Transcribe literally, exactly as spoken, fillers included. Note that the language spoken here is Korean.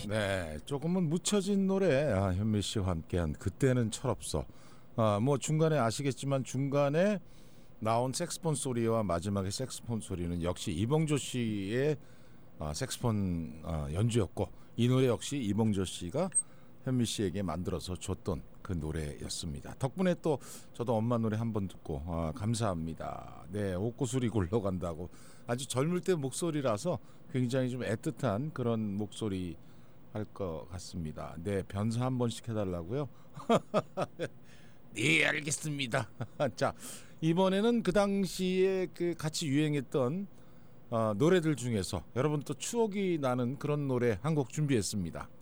네, 조금은 묻혀진 노래 아, 현미 씨와 함께한 그때는 철없어. 아, 뭐 중간에 아시겠지만 중간에 나온 색스폰 소리와 마지막에 색스폰 소리는 역시 이봉조 씨의 아, 색스폰 아, 연주였고 이 노래 역시 이봉조 씨가 현미 씨에게 만들어서 줬던 그 노래였습니다. 덕분에 또 저도 엄마 노래 한번 듣고 아, 감사합니다. 네, 옷구슬이 굴러간다고 아주 젊을 때 목소리라서 굉장히 좀 애틋한 그런 목소리 할 것 같습니다. 네, 변사 한 번씩 해달라고요. 네, 알겠습니다. 자, 이번에는 그 당시에 그 같이 유행했던 어, 노래들 중에서 여러분 또 추억이 나는 그런 노래 한 곡 준비했습니다.